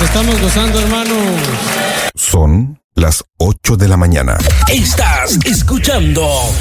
estamos gozando, hermano. Son las 8 de la mañana. Estás escuchando